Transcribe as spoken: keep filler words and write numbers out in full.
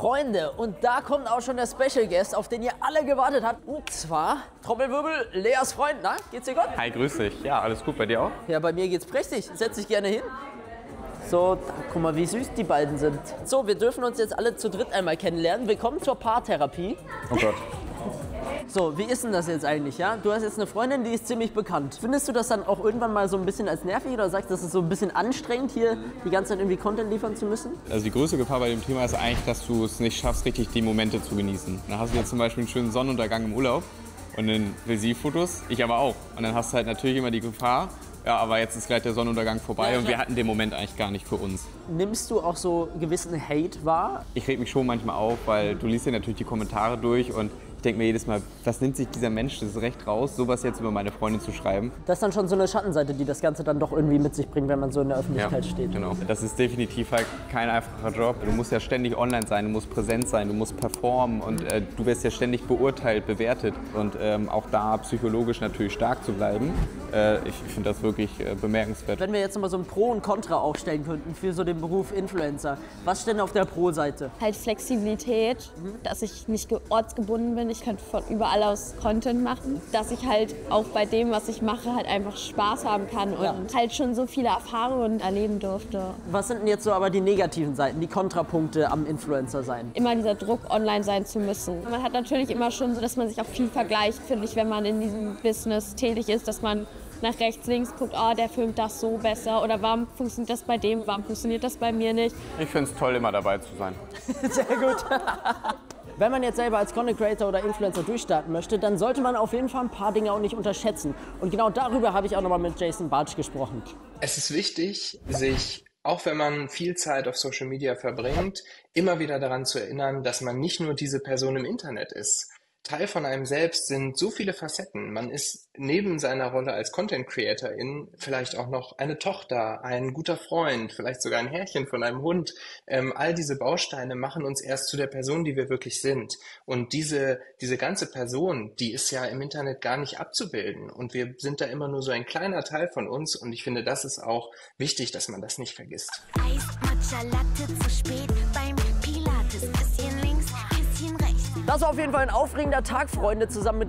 Freunde, und da kommt auch schon der Special Guest, auf den ihr alle gewartet habt. Und zwar, Trommelwirbel, Leas Freund. Na, geht's dir gut? Hi, grüß dich. Ja, alles gut, bei dir auch? Ja, bei mir geht's prächtig. Setz dich gerne hin. So, da, guck mal, wie süß die beiden sind. So, wir dürfen uns jetzt alle zu dritt einmal kennenlernen. Willkommen zur Paartherapie. Oh Gott. So, wie ist denn das jetzt eigentlich, ja? Du hast jetzt eine Freundin, die ist ziemlich bekannt. Findest du das dann auch irgendwann mal so ein bisschen als nervig oder sagst du, das ist so ein bisschen anstrengend, hier die ganze Zeit irgendwie Content liefern zu müssen? Also die größte Gefahr bei dem Thema ist eigentlich, dass du es nicht schaffst, richtig die Momente zu genießen. Dann hast du jetzt zum Beispiel einen schönen Sonnenuntergang im Urlaub und dann will sie Fotos, ich aber auch. Und dann hast du halt natürlich immer die Gefahr, ja, aber jetzt ist gleich der Sonnenuntergang vorbei, ja, und wir hatten den Moment eigentlich gar nicht für uns. Nimmst du auch so gewissen Hate wahr? Ich reg mich schon manchmal auf, weil du liest ja natürlich die Kommentare durch und ich denke mir jedes Mal, was nimmt sich dieser Mensch das Recht raus, sowas jetzt über meine Freundin zu schreiben? Das ist dann schon so eine Schattenseite, die das Ganze dann doch irgendwie mit sich bringt, wenn man so in der Öffentlichkeit ja, steht. Genau. Das ist definitiv halt kein einfacher Job. Du musst ja ständig online sein, du musst präsent sein, du musst performen und äh, du wirst ja ständig beurteilt, bewertet. Und ähm, auch da psychologisch natürlich stark zu bleiben, äh, ich finde das wirklich äh, bemerkenswert. Wenn wir jetzt nochmal so ein Pro und Contra aufstellen könnten für so den Beruf Influencer, was steht denn auf der Pro-Seite? Halt Flexibilität, mhm. dass ich nicht ortsgebunden bin. Ich könnte von überall aus Content machen. Dass ich halt auch bei dem, was ich mache, halt einfach Spaß haben kann und ja. halt schon so viele Erfahrungen erleben durfte. Was sind denn jetzt so aber die negativen Seiten, die Kontrapunkte am Influencer sein? Immer dieser Druck, online sein zu müssen. Man hat natürlich immer schon so, dass man sich auch viel vergleicht, finde ich, wenn man in diesem Business tätig ist, dass man nach rechts, links guckt, oh, der filmt das so besser oder warum funktioniert das bei dem, warum funktioniert das bei mir nicht. Ich finde es toll, immer dabei zu sein. Sehr gut. Wenn man jetzt selber als Content Creator oder Influencer durchstarten möchte, dann sollte man auf jeden Fall ein paar Dinge auch nicht unterschätzen. Und genau darüber habe ich auch nochmal mit Jason Bartsch gesprochen. Es ist wichtig, sich, auch wenn man viel Zeit auf Social Media verbringt, immer wieder daran zu erinnern, dass man nicht nur diese Person im Internet ist. Teil von einem selbst sind so viele Facetten. Man ist neben seiner Rolle als Content Creatorin vielleicht auch noch eine Tochter, ein guter Freund, vielleicht sogar ein Herrchen von einem Hund. Ähm, all diese Bausteine machen uns erst zu der Person, die wir wirklich sind. Und diese, diese ganze Person, die ist ja im Internet gar nicht abzubilden. Und wir sind da immer nur so ein kleiner Teil von uns. Und ich finde, das ist auch wichtig, dass man das nicht vergisst. Eis, Matcha, Latte, zu spät beim Pilates, bisschen links, bisschen rechts. Das war auf jeden Fall ein aufregender Tag, Freunde, zusammen mit